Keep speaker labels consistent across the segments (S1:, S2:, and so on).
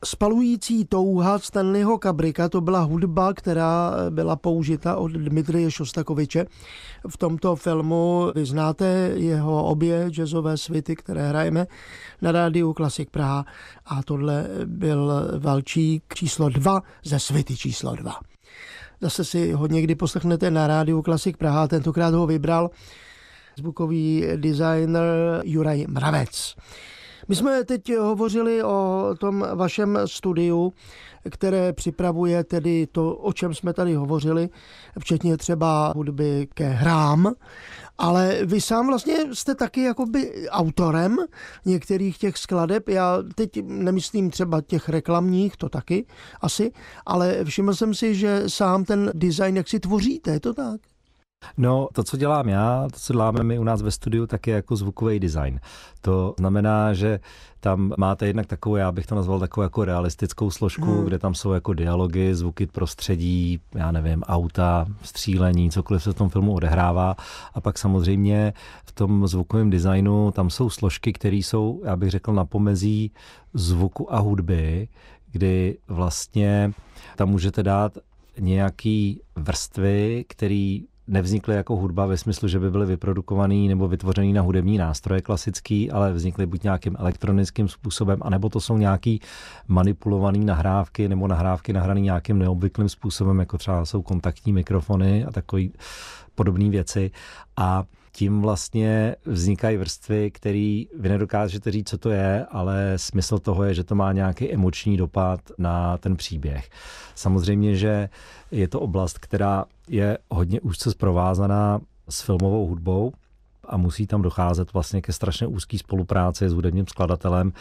S1: Spalující touha Stanleyho Kubricka, to byla hudba, která byla použita od Dmitrije Šostakoviče. V tomto filmu vy znáte jeho obě jazzové svity, které hrajeme na rádiu Klasik Praha, a tohle byl valčík číslo 2 ze svity číslo 2. Zase si ho někdy poslechnete na rádiu Klasik Praha, tentokrát ho vybral zvukový designer Juraj Mravec. My jsme teď hovořili o tom vašem studiu, které připravuje tedy to, o čem jsme tady hovořili, včetně třeba hudby ke hrám, ale vy sám vlastně jste taky jakoby autorem některých těch skladeb. Já teď nemyslím třeba těch reklamních, to taky asi, ale všiml jsem si, že sám ten design jak si tvoříte, je to tak?
S2: No, to, co dělám já, to, co děláme my u nás ve studiu, tak je jako zvukový design. To znamená, že tam máte jednak takovou, já bych to nazval takovou jako realistickou složku, kde tam jsou jako dialogy, zvuky prostředí, já nevím, auta, střílení, cokoliv se v tom filmu odehrává. A pak samozřejmě v tom zvukovém designu tam jsou složky, které jsou, já bych řekl, na pomezí zvuku a hudby, kdy vlastně tam můžete dát nějaký vrstvy, který nevznikly jako hudba ve smyslu, že by byly vyprodukovaný nebo vytvořený na hudební nástroje klasický, ale vznikly buď nějakým elektronickým způsobem, anebo to jsou nějaký manipulované nahrávky nebo nahrávky nahrané nějakým neobvyklým způsobem, jako třeba jsou kontaktní mikrofony a takové podobné věci. A tím vlastně vznikají vrstvy, které vy nedokážete říct, co to je, ale smysl toho je, že to má nějaký emoční dopad na ten příběh. Samozřejmě, že je to oblast, která je hodně úzce provázaná s filmovou hudbou a musí tam docházet vlastně ke strašně úzké spolupráci s hudebním skladatelem.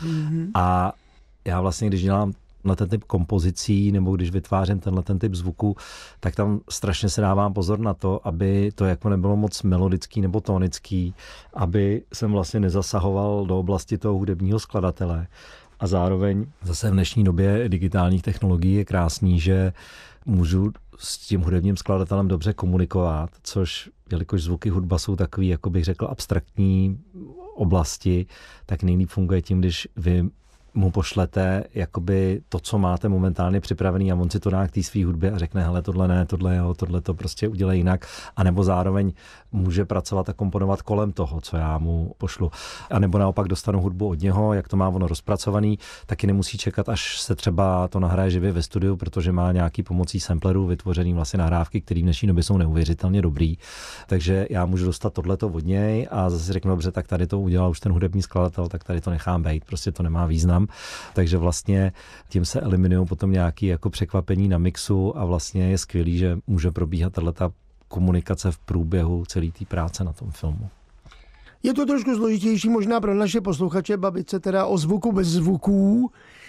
S2: A já vlastně, když dělám na ten typ kompozicí nebo když vytvářím ten typ zvuku, tak tam strašně se dávám pozor na to, aby to jako nebylo moc melodický nebo tónický, aby jsem vlastně nezasahoval do oblasti toho hudebního skladatele. A zároveň zase v dnešní době digitálních technologií je krásný, že můžu s tím hudebním skladatelem dobře komunikovat, což, jelikož zvuky hudba jsou takový, jako bych řekl, abstraktní oblasti, tak nejlíp funguje tím, když vy mu pošlete jakoby to, co máte momentálně připravený a on si to dá k té svý hudbě a řekne, hele, tohle ne, tohle jo, tohle to prostě udělej jinak, a nebo zároveň může pracovat a komponovat kolem toho, co já mu pošlu. A nebo naopak dostanu hudbu od něho, jak to má ono rozpracovaný, taky nemusí čekat, až se třeba to nahraje živě ve studiu, protože má nějaký pomocí samplerů vytvořený vlastně nahrávky, které v dnešní době jsou neuvěřitelně dobrý. Takže já můžu dostat tohleto od něj a zase řeknu, dobře, tak tady to udělal už ten hudební skladatel, tak tady to nechám bejt, prostě to nemá význam. Takže vlastně tím se eliminují potom nějaké jako překvapení na mixu a vlastně je skvělý, že může probíhat tato komunikace v průběhu celé té práce na tom filmu.
S1: Je to trošku složitější možná pro naše posluchače bavit se teda o zvuku bez zvuků,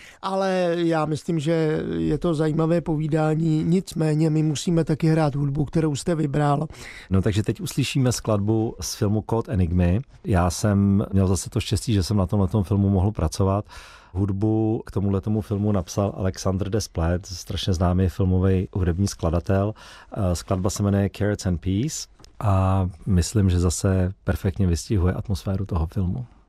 S1: ale já myslím, že je to zajímavé povídání. Nicméně my musíme taky hrát hudbu, kterou jste vybral.
S2: No takže teď uslyšíme skladbu z filmu Kód Enigmy. Já jsem měl zase to štěstí, že jsem na tomhle filmu mohl pracovat. Hudbu k tomuhletomu filmu napsal Alexandre Desplat, strašně známý filmový hudební skladatel. Skladba se jmenuje Carrots and Peas a myslím, že zase perfektně vystihuje atmosféru toho filmu.